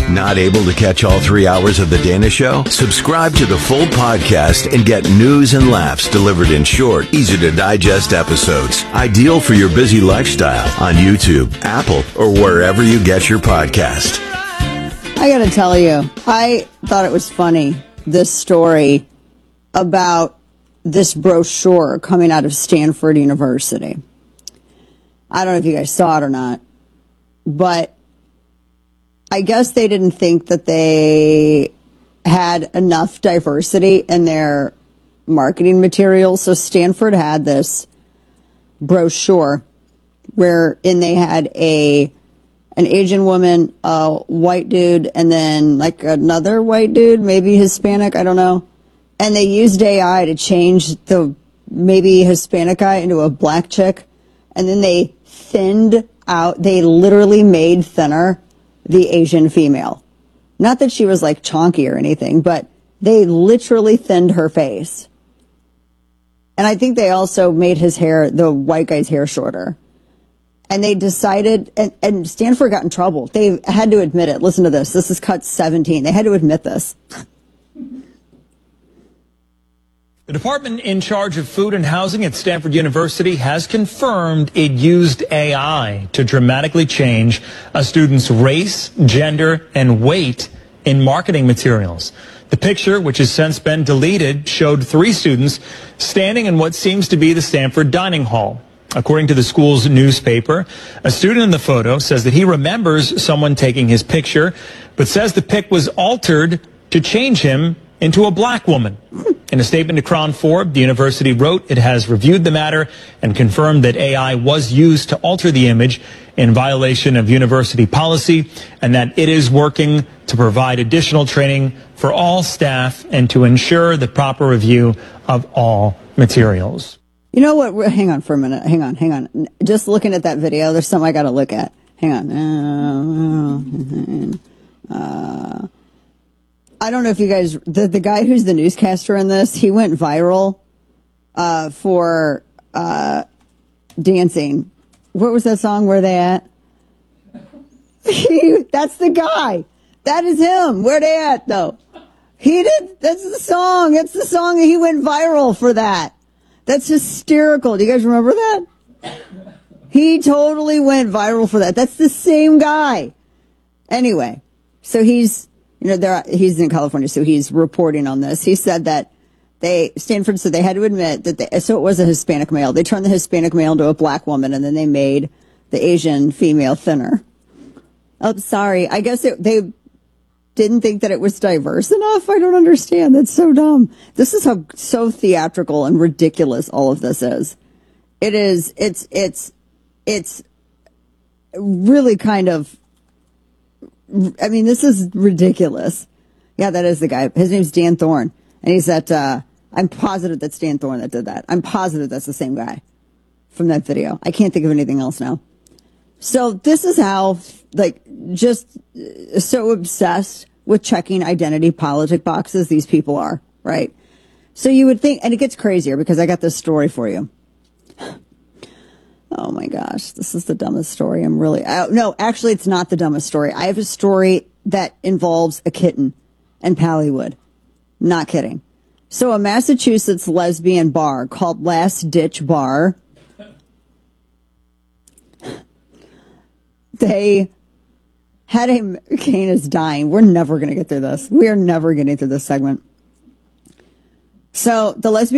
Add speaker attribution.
Speaker 1: Not able to catch all 3 hours of The Dana Show? Subscribe to the full podcast and get news and laughs delivered in short, easy-to-digest episodes. Ideal for your busy lifestyle on YouTube, Apple, or wherever you get your podcast.
Speaker 2: I gotta tell you, I thought it was funny, this story about this brochure coming out of Stanford University. I don't know if you guys saw it or not, but I guess they didn't think that they had enough diversity in their marketing materials. So Stanford had this brochure wherein they had an Asian woman, a white dude, and then like another white dude, maybe Hispanic, I don't know. And they used AI to change the maybe Hispanic guy into a black chick. And then they thinned out, they literally made thinner the Asian female. Not that she was like chonky or anything, but they literally thinned her face. And I think they also made his hair, the white guy's hair, shorter. And they decided, and Stanford got in trouble. They had to admit it. Listen to this. This is cut 17. They had to admit this.
Speaker 3: The department in charge of food and housing at Stanford University has confirmed it used AI to dramatically change a student's race, gender, and weight in marketing materials. The picture, which has since been deleted, showed 3 students standing in what seems to be the Stanford dining hall. According to the school's newspaper, a student in the photo says that he remembers someone taking his picture, but says the pic was altered to change him into a black woman. In a statement to KRON 4, the university wrote it has reviewed the matter and confirmed that AI was used to alter the image in violation of university policy and that it is working to provide additional training for all staff and to ensure the proper review of all materials.
Speaker 2: You know what? Hang on for a minute. Hang on. Just looking at that video, there's something I got to look at. Hang on. I don't know if you guys, the guy who's the newscaster in this, he went viral for dancing. What was that song? Where are they at? That's the guy. That is him. Where they at, though? He did. That's the song. It's the song. He went viral for that. That's hysterical. Do you guys remember that? He totally went viral for that. That's the same guy. Anyway, so he's in California, so he's reporting on this. He said that Stanford said they had to admit that so it was a Hispanic male. They turned the Hispanic male into a black woman, and then they made the Asian female thinner. Oh, sorry. I guess they didn't think that it was diverse enough. I don't understand. That's so dumb. This is how so theatrical and ridiculous all of this is. It is. It's really kind of. I mean, this is ridiculous. Yeah, that is the guy. His name's Dan Thorne. And he's at, I'm positive that's Dan Thorne that did that. I'm positive that's the same guy from that video. I can't think of anything else now. So this is how, just so obsessed with checking identity politic boxes these people are, right? So you would think, and it gets crazier because I got this story for you. Oh my gosh, this is the dumbest story. No, actually it's not the dumbest story. I have a story that involves a kitten and Pallywood. Not kidding. So a Massachusetts lesbian bar called Last Ditch Bar, they had Kane is dying. We're never going to get through this. We are never getting through this segment. So the lesbian